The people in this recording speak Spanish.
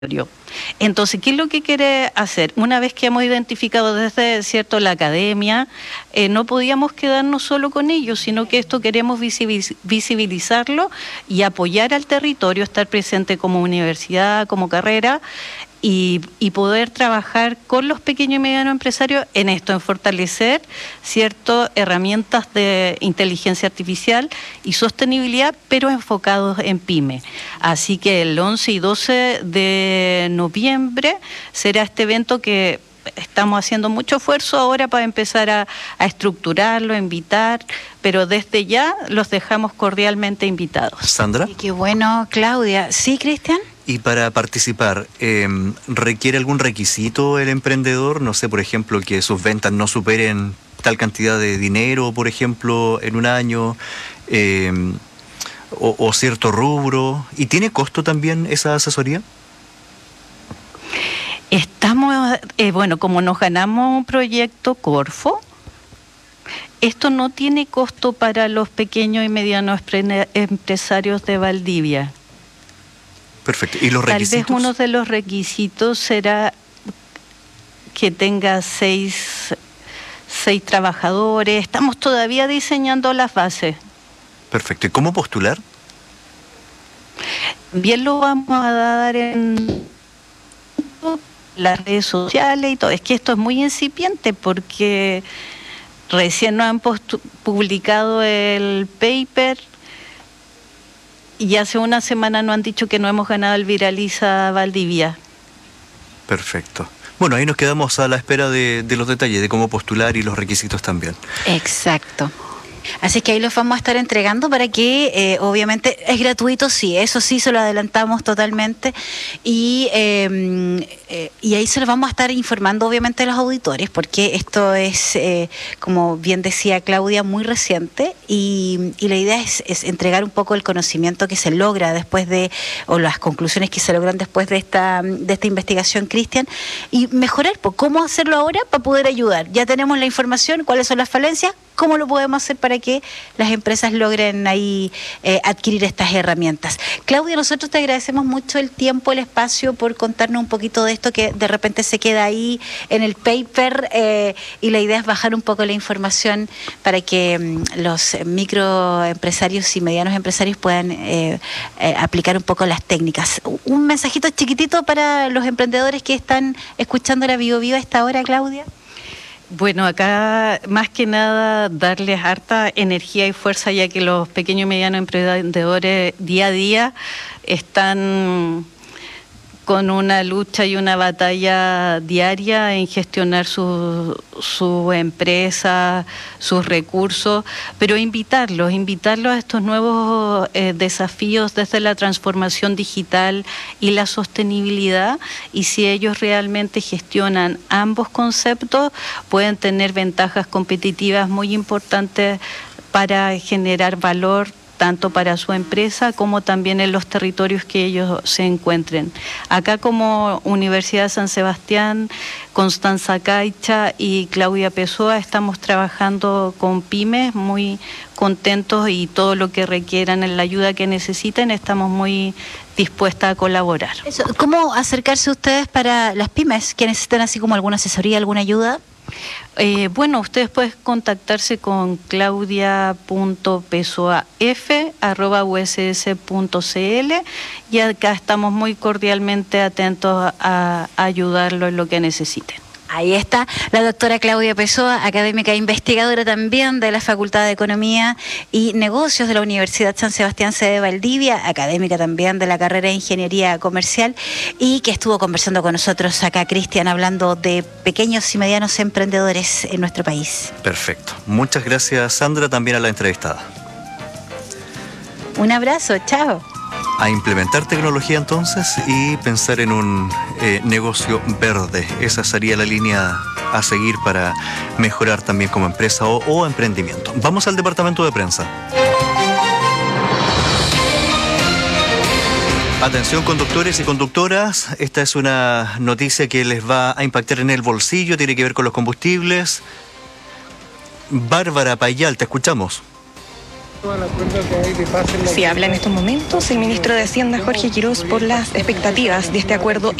Entonces, ¿qué es lo que quiere hacer? Una vez que hemos identificado desde cierto la academia, no podíamos quedarnos solo con ellos, sino que esto queremos visibilizarlo y apoyar al territorio, estar presente como universidad, como carrera, y poder trabajar con los pequeños y medianos empresarios en esto, en fortalecer ciertas herramientas de inteligencia artificial y sostenibilidad, pero enfocados en pyme. Así que el 11 y 12 de noviembre será este evento que estamos haciendo mucho esfuerzo ahora para empezar a estructurarlo, a invitar, pero desde ya los dejamos cordialmente invitados. Sandra. Qué bueno, Claudia. ¿Sí, Cristian? Y para participar, ¿requiere algún requisito el emprendedor? No sé, por ejemplo, que sus ventas no superen tal cantidad de dinero, por ejemplo, en un año, o cierto rubro. ¿Y tiene costo también esa asesoría? Estamos, bueno, como nos ganamos un proyecto Corfo, esto no tiene costo para los pequeños y medianos empresarios de Valdivia. Perfecto. ¿Y los requisitos? Tal vez uno de los requisitos será que tenga seis trabajadores. Estamos todavía diseñando las bases. Perfecto. ¿Y cómo postular? Bien, lo vamos a dar en las redes sociales y todo. Es que esto es muy incipiente porque recién nos han publicado el paper y hace una semana nos han dicho que no hemos ganado el Viraliza Valdivia. Perfecto. Bueno, ahí nos quedamos a la espera de los detalles, de cómo postular y los requisitos también. Exacto. Así que ahí los vamos a estar entregando para que, obviamente, es gratuito, sí, eso sí se lo adelantamos totalmente, y ahí se lo vamos a estar informando, obviamente, a los auditores, porque esto es, como bien decía Claudia, muy reciente, y la idea es entregar un poco el conocimiento que se logra después o las conclusiones que se logran después de esta investigación, Cristian, y mejorar, pues, cómo hacerlo ahora para poder ayudar. Ya tenemos la información, cuáles son las falencias, cómo lo podemos hacer para que las empresas logren ahí adquirir estas herramientas. Claudia, nosotros te agradecemos mucho el tiempo, el espacio, por contarnos un poquito de esto que de repente se queda ahí en el paper, y la idea es bajar un poco la información para que los microempresarios y medianos empresarios puedan aplicar un poco las técnicas. Un mensajito chiquitito para los emprendedores que están escuchando la Bio Bio a esta hora, Claudia. Bueno, acá más que nada darles harta energía y fuerza, ya que los pequeños y medianos emprendedores día a día están con una lucha y una batalla diaria en gestionar su empresa, sus recursos, pero invitarlos a estos nuevos desafíos desde la transformación digital y la sostenibilidad, y si ellos realmente gestionan ambos conceptos, pueden tener ventajas competitivas muy importantes para generar valor tanto para su empresa como también en los territorios que ellos se encuentren. Acá como Universidad de San Sebastián, Constanza Caicha y Claudia Pessoa estamos trabajando con pymes, muy contentos, y todo lo que requieran, en la ayuda que necesiten, estamos muy dispuestas a colaborar. ¿Cómo acercarse ustedes para las pymes que necesitan así como alguna asesoría, alguna ayuda? Bueno, ustedes pueden contactarse con claudia.pessoaf@uss.cl, y acá estamos muy cordialmente atentos a ayudarlo en lo que necesiten. Ahí está la doctora Claudia Pessoa, académica e investigadora también de la Facultad de Economía y Negocios de la Universidad San Sebastián, sede Valdivia, académica también de la carrera de Ingeniería Comercial, y que estuvo conversando con nosotros acá, Cristian, hablando de pequeños y medianos emprendedores en nuestro país. Perfecto. Muchas gracias, Sandra, también a la entrevistada. Un abrazo, chao. A implementar tecnología entonces y pensar en un negocio verde. Esa sería la línea a seguir para mejorar también como empresa o emprendimiento. Vamos al departamento de prensa. Atención, conductores y conductoras, esta es una noticia que les va a impactar en el bolsillo, tiene que ver con los combustibles. Bárbara Payal, te escuchamos. Se habla en estos momentos el ministro de Hacienda, Jorge Quirós, por las expectativas de este acuerdo